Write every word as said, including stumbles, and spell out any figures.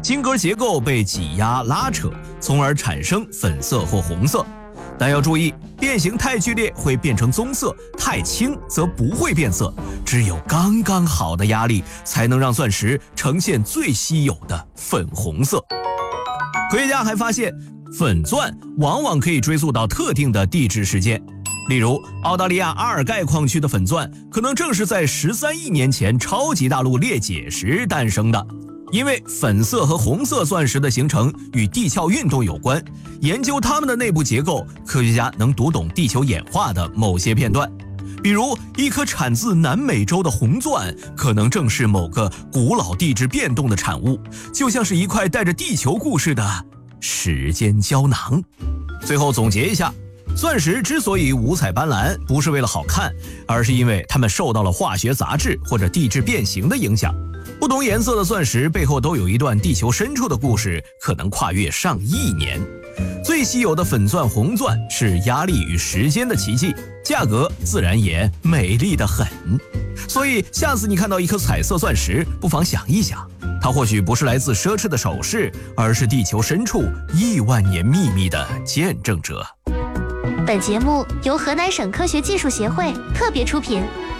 晶格结构被挤压拉扯，从而产生粉色或红色。但要注意，变形太剧烈会变成棕色，太轻则不会变色。只有刚刚好的压力，才能让钻石呈现最稀有的粉红色。科学家还发现，粉钻往往可以追溯到特定的地质事件。例如，澳大利亚阿尔盖矿区的粉钻可能正是在十三亿年前超级大陆裂解时诞生的。因为粉色和红色钻石的形成与地壳运动有关，研究它们的内部结构，科学家能读懂地球演化的某些片段。比如，一颗产自南美洲的红钻，可能正是某个古老地质变动的产物，就像是一块带着地球故事的时间胶囊。最后总结一下，钻石之所以五彩斑斓，不是为了好看，而是因为它们受到了化学杂质或者地质变形的影响。不同颜色的钻石背后都有一段地球深处的故事，可能跨越上亿年。最稀有的粉钻红钻是压力与时间的奇迹，价格自然也美丽得很。所以下次你看到一颗彩色钻石，不妨想一想，它或许不是来自奢侈的首饰，而是地球深处亿万年秘密的见证者。 本节目由河南省科学技术协会特别出品。